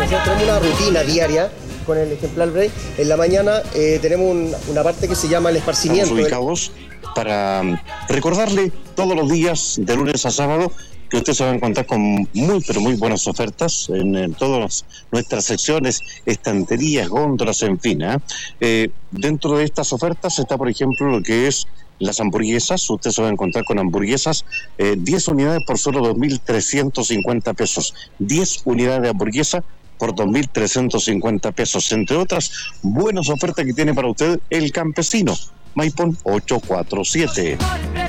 nosotros tenemos una rutina diaria con el ejemplar Bray. En la mañana tenemos una parte que se llama el esparcimiento. Estamos ubicados para recordarle todos los días, de lunes a sábado, que usted se va a encontrar con muy, pero muy buenas ofertas en todas nuestras secciones, estanterías, góndolas, en fin. Dentro de estas ofertas está, por ejemplo, lo que es las hamburguesas. Usted se va a encontrar con hamburguesas, 10 unidades por solo 2.350 pesos. 10 unidades de hamburguesa por 2.350 pesos, entre otras buenas ofertas que tiene para usted el Campesino. Maipón 847.